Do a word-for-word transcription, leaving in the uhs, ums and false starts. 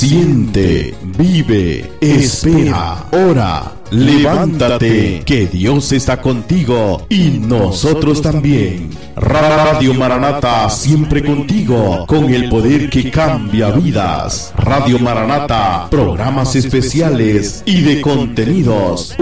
Siente, vive, espera, ora, levántate, que Dios está contigo y nosotros también. Radio Maranata, siempre contigo, con el poder que cambia vidas. Radio Maranata, programas especiales y de contenidos